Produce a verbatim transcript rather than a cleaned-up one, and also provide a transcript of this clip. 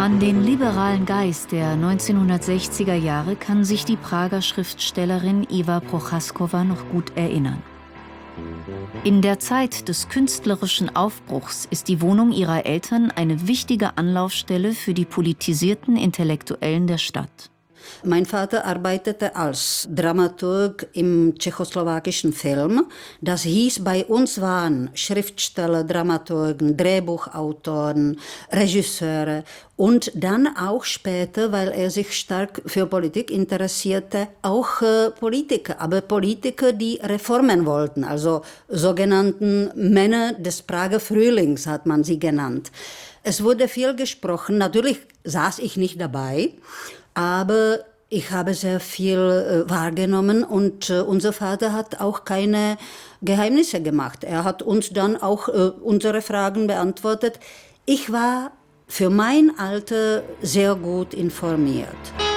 An den liberalen Geist der neunzehnhundertsechziger Jahre kann sich die Prager Schriftstellerin Eva Prochaskowa noch gut erinnern. In der Zeit des künstlerischen Aufbruchs ist die Wohnung ihrer Eltern eine wichtige Anlaufstelle für die politisierten Intellektuellen der Stadt. Mein Vater arbeitete als Dramaturg im tschechoslowakischen Film. Das hieß, bei uns waren Schriftsteller, Dramaturgen, Drehbuchautoren, Regisseure und dann auch später, weil er sich stark für Politik interessierte, auch äh, Politiker, aber Politiker, die Reformen wollten, also sogenannten Männer des Prager Frühlings hat man sie genannt. Es wurde viel gesprochen, natürlich saß ich nicht dabei, aber ich habe sehr viel äh, wahrgenommen und äh, unser Vater hat auch keine Geheimnisse gemacht. Er hat uns dann auch äh, unsere Fragen beantwortet. Ich war für mein Alter sehr gut informiert.